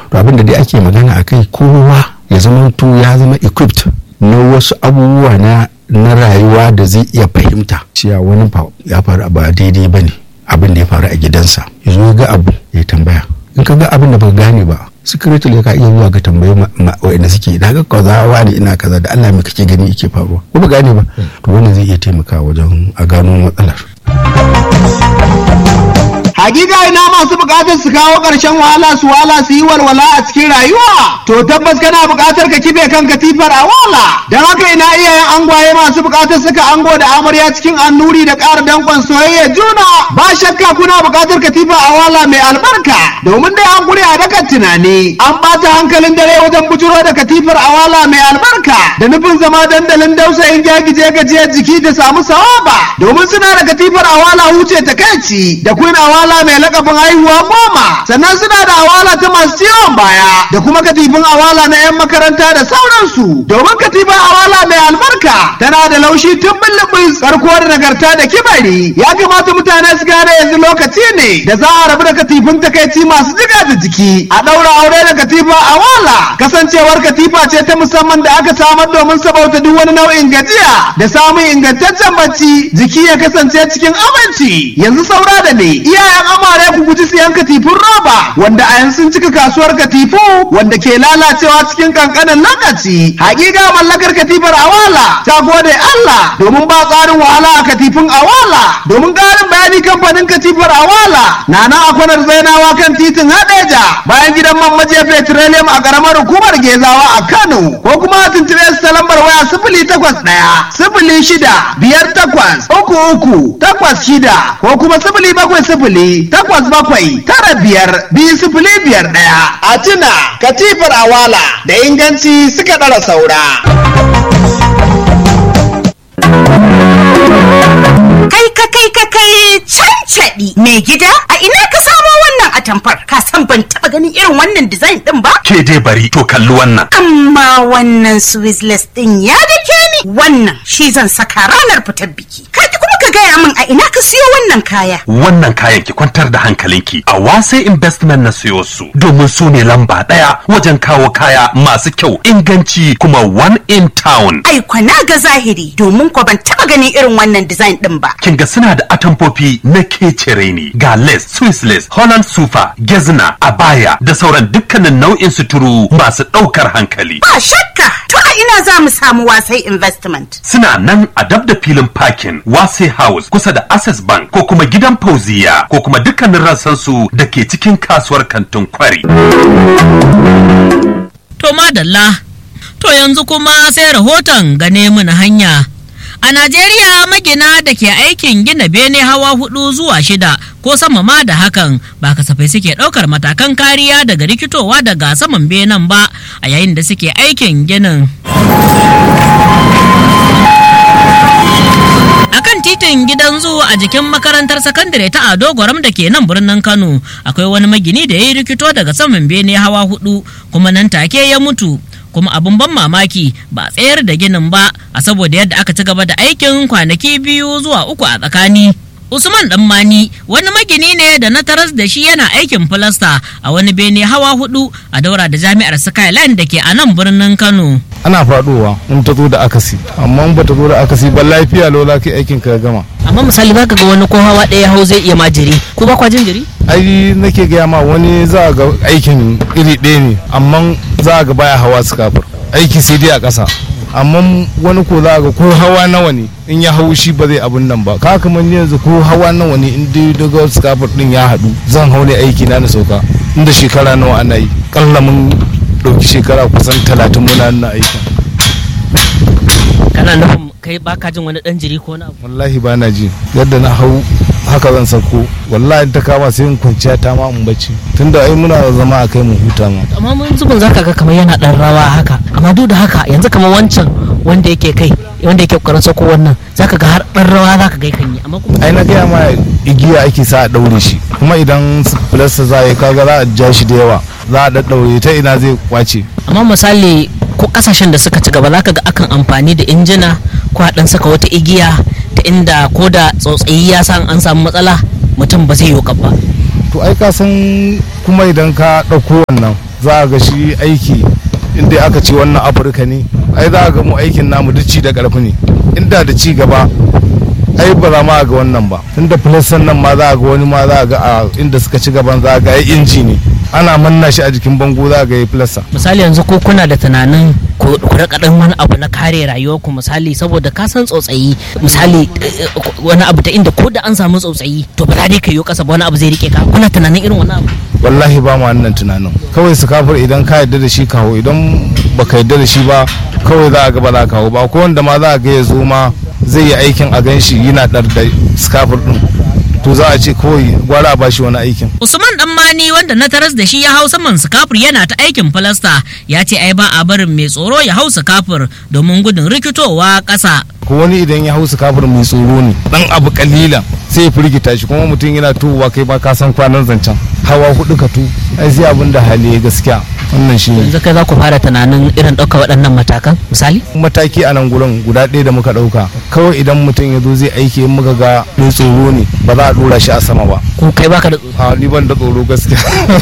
to abin da dai ake magana akai kowa ya zama equipped na wasu abubuwa na rayuwa da zai iya fahimta cewa wani ya faru ba daidai bane abin da ya faru a gidansa ya zo ga abu ya tambaya in ka ga abin da baka gane ba secretary ka iya zuwa ga tambayi wa'anda suke da ga kaza ne ina kaza da Allah me kake gani yake faruwa ko ba gane ba to wannan zai iya taimakawa wajen a gano matsalar. Hakika ina masu bukatar su kawo ƙarshen wahala su yi walwala a cikin rayuwa to tabbas kana bukatar ka kibe kan katifar awala dan haka ina iyayen angwaye masu bukatar saka ango da amarya cikin annuri da ƙara dankon soyayya juna ba shakka kuna bukatar katifar awala mai albarka domin dai an gure a dakan tunani an bata hankalin dare wajen bujuro da katifar awala mai albarka da nufin zama dandalin dausayin gagije gajiyar jiki da samu sawaba domin suna da katifar awala huce ta kai da queen awala mai lakabin haihuwa 10 sannan suna da awala ta masu ciwon baya da kuma katifin awala na 'yan makaranta da sauransu domin katifin awala mai albarka tana da laushi tun bulbus karko da nagarta da kibari ya kamata mutane su gane yanzu lokaci ne da za a rabu da katifin takaici masu jiga da jiki a daura aure da katifa awala kasancewar katifa ce ta musamman da aka samar domin sabauta duk wani nau'in gajiya da samun ingantaccen bacci jiki ya kasance cikin aminci yanzu saura da ne iyayen amare ku guji siyan katifun roba wanda a yanzu sun cika kasuwar katifu wanda ke lalacewa cikin kankanin lokaci hakika mallakar katifar awala ta gode Allah domin ba tsarin wahala a katifin awala domin ƙarin bayani kamfanin katifar awala na nan a kwanar zainawa kan titin Hadeja bayan gidan man maje petroleum a karamar hukumar Gezawa a Kano ko kuma a tuntube su ta lambar waya 081 ko kuma 070-879-5-201 a tuna katifar awala da inganci suka ɗara saura. Kai cancaɗi mai gida a ina ka samo wannan atamfar ka san ban taɓa ganin irin wannan design ɗin ba? Ke dai bari to kalli wannan. Amma wannan Swizzless ɗin ya dake ni wannan shi zan saka ranar fitar biki. Kaji kuma ka gaya min a ina ka siyo wannan kaya? Wannan kayan ki kwantar da hankalinki a Wase Investment na siyo su domin su ne lamba ɗaya wajen kawo kaya masu kyau inganci kuma one in town. Ai kwana ga zahiri domin ko ban taɓa ganin irin wannan design ɗin ba. Kin ga suna da atamfofi na kecere ne ga lace, Swiss lace, Holland sufa, gezna, abaya da sauran dukkanin nau'in suturu masu ɗaukar hankali. Ba shakka to a ina za mu samu Wasai Investment. Suna nan a dab da filin parking Wasai House kusa da Access Bank ko kuma gidan Fauziya ko kuma dukkanin rassansu da ke cikin kasuwar kantin Kwari. To madalla, to yanzu kuma sai rahoton gane mu na hanya. A Najeriya magina da ke aikin gina bene hawa 4 zuwa 6 ko sama ma da hakan ba kasafai suke ɗaukar matakan kariya daga rikitowa daga saman benen ba a yayin da suke aikin ginin. Akan titin gidan zu a jikin makarantar sakandare ta Ado Gwaram da ke nan birnin Kano akwai wani magini da ya yi rikito daga saman bene hawa 4 kuma nan take ya mutu. Kuma abin ban mamaki ba a tsayar da ginin ba a saboda yadda aka ci gaba da aikin kwanaki 2 zuwa 3 a tsakani. Usman Dammani wani magini ne da na taras da shi yana aikin filasta a wani bene hawa 4 a daura da jami'ar Skyline da ke a nan birnin Kano. Ana faduwa in ta zo da akasi amma in ba ta zo da akasi ba lafiya lau za ka aikin ka gama. Amma misali baka ga wani ko hawa ɗaya hau zai iya ma jiri ko ba kwa jin jiri? Ai nake gaya ma wani za ga aikin iri ɗaya ne amma za ga baya hawa skafur aiki sai dai a ƙasa. Amma wani ko za ga ko hawa nawa ne in ya hau shi ba zai abun nan ba ka kamar yanzu ko hawa nawa ne in dai daga skafur din ya haɗu zan hau ne aiki na sauka inda shekara nawa ana yi kalla mun ɗauki shekara kusan 30 muna na aikin. Kana nufin kai baka jin wani ɗan jiri ko na abu? Wallahi ba na ji yadda na hau haka zan sako wallahi ta kama sai in kwanciya ta ma in bacci tunda ai muna zama a kai mu huta ma. Amma mun zubin zaka ga kamar yana dan rawa haka amma duk da haka yanzu kamar wancan wanda yake kai wanda yake kokarin sako wannan zaka ga har dan rawa zaka ga kan yi amma kuma ai na ga ma igiya ake sa a daure shi kuma idan plus za ya kaga za a ja shi da yawa za a daddaure ta ina zai kwace. Amma misali ko kasashen da suka ci gaba zaka ga akan amfani da injina ko a dan saka wata igiya ta inda ko da tsotsayi ya san an samu matsala mutum ba zai yi ba. To ai ka san kuma idan ka ɗauko wannan za a ga shi aiki inda aka ce wannan Afirka ne ai za a ga mu aikin namu duk ci da ƙarfi ne, inda da ci gaba ai ba za ma ga wannan ba, tunda filassan nan ma za a ga wani ma za a ga a inda suka ci gaban za a ga inji ne ana manna shi a jikin bango za a ga ya filassa. Misali yanzu ko kuna da tunanin ku rika dan wani abu na kare rayuwar ku, misali saboda ka san tsotsayi, misali wani abu ta inda ko da an samu tsotsayi to ba za dai ka yi kasa ba, wani abu zai rike ka, kuna tunanin irin wannan abu? Wallahi ba mu wannan tunanin, kawai su kafir idan ka yarda da shi kawo, idan baka yarda da shi ba kawai za a ga ba za ka kawo ba, ko wanda ma za a ga ya zo ma zai yi aikin a gan shi yana dar da skafir din to za a ce kawai gwara a bashi wani aikin. Usman Dammani wanda na taras da shi ya hau saman skafir yana ta aikin filasta ya ce ai ba a barin mai tsoro ya hau skafir domin gudun rikitowa ƙasa. Ko wani idan ya hau skafir mai tsoro ne dan abu kalilan sai ya firgita shi, kuma mutum yana tuwa kai ba ka san kwanan zancen hawa hudu ka tu ai sai abin da hali gaskiya wannan shi ne. Yanzu kai za ku fara tunanin irin ɗauka waɗannan matakan misali? Mataki a nan gurin guda ɗaya da muka ɗauka, kawai idan mutum ya zo zai aiki in muka ga mai tsoro ne ba za a ɗora shi a sama ba. Ko kai baka da tsoro? A ni ban da tsoro gaskiya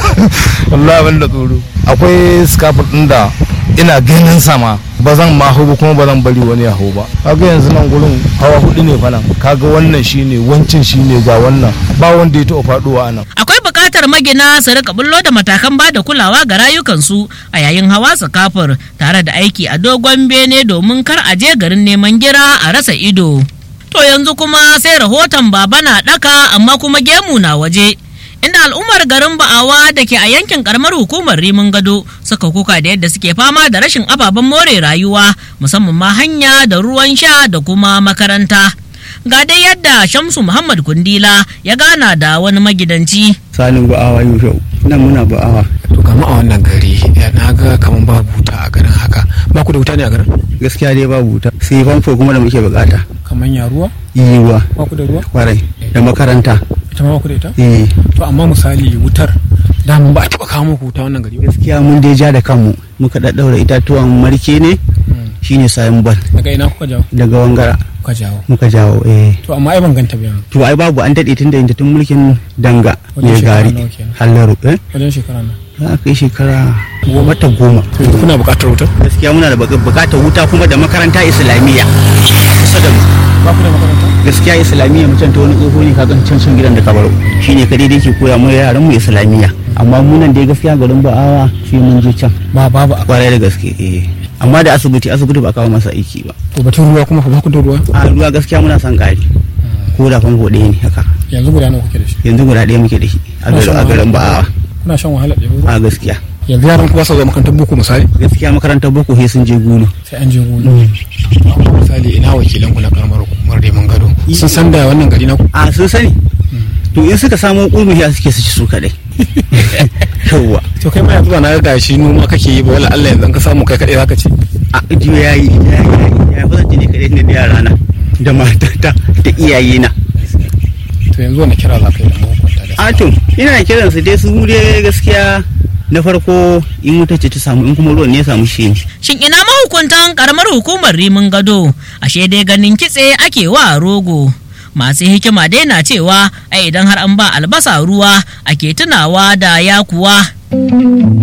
wallahi ban da tsoro. Akwai skafir ɗin da ina ganin sama ba zan ma hau ba kuma ba zan bari wani ya hau ba. Kaga yanzu nan gurin hawa hudu ne fa nan, kaga wannan shine wancan shine ga wannan ba wanda ya taɓa faɗuwa a nan. Akwai buƙatar magina su rika bullo da matakan ba da kulawa ga rayukansu a yayin hawa sakafur tare da aiki a dogon bene domin kar a je garin neman gira a rasa ido. To yanzu kuma sai rahoton baba na ɗaka amma kuma gemu na waje. Inda al'ummar garin Ba'awa da ke a yankin karamar hukumar Rimin Gado suka kuka da yadda suke fama da rashin ababen more rayuwa musamman ma hanya da ruwan sha da kuma makaranta. Ga dai yadda Shamsu Muhammad Kundila ya gana da wani magidanci. Sanin Ba'awa yau nan muna Ba'awa. To kama a wannan gari na ga kaman babu wuta a garin haka. Ba ku da wuta ne a garin? Gaskiya dai babu wuta. Sai famfo kuma da muke bukata. Kaman ya ruwa? Yi ruwa. Ba ku da ruwa? Kwarai. Da makaranta. Ita ma ba ku da ita? Eh. To amma misali wutar daman ba a taɓa kawo muku wuta wannan gari ba? Gaskiya mun dai ja da kanmu muka daddaura itatuwan marke ne shine sayan bal. Daga ina kuka jawo? Daga Wangara. Kuka jawo? Muka jawo eh. To amma ai ban ganta ba. To ai babu, an dade tun da inda tun mulkin Danga ne gari Hallaru eh. Wajen shekara na? Za kai shekara wata 10. To kuna buƙatar wuta? Gaskiya muna da buƙatar wuta kuma da makaranta islamiyya kusa da mu. Ba ku da makaranta? Gaskiya islamiyya mutum ta wani tsoho ne kaga can gidan da kabaro shine ka daidai ke koya mu yaran mu islamiyya, amma mu nan dai gaskiya garin Ba'awa sai mun je can babu kwarai da gaske eh. Amma da asibiti ba kawo masa aiki ba. To batun ruwa kuma ba ku da ruwa? A ruwa gaskiya muna son ƙari ko da famfo ɗaya ne haka. Yanzu guda nawa kuke da shi? Yanzu guda ɗaya muke da shi a garin Ba'awa. Kuna shan wahala da ruwa? A gaskiya. Yanzu yaran ku ba su zuwa makarantar boko misali? Gaskiya makarantar boko sai sun je gulu. Sai an je gulu. Misali ina wakilan ku na karamar hukumar Rimin Gado sun san da wannan gari na ku? A sun sani. To in suka samu ƙulmi ya suke su ci su kaɗai. Yawwa. To kai ma yanzu ba na ga shi noma kake yi ba, wala Allah yanzu ka samu kai kaɗai zaka ci? A idiyo yayi ba zan ci ne kaɗai ne da yarana da matata da iyayena. To yanzu wani kira za ka yi da mahukunta da? A to ina kiran su dai su dai gaskiya na farko in wuta ce ta samu, in kuma ruwan ne ya samu shi ne. Shin ina mahukuntan karamar hukumar Rimin Gado? Ashe dai ganin kitse ake wa rogo. Masu hikima dai na cewa ai idan har an ba albasa ruwa ake tunawa da yakuwa.